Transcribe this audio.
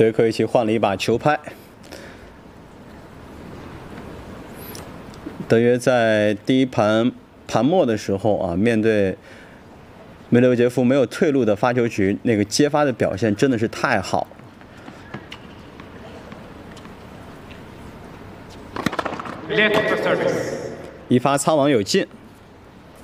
德约科维奇换了一把球拍。德约在第一盘末的时候啊，面对梅德韦杰夫没有退路的发球局，那个接发的表现真的是太好。一发苍网有进。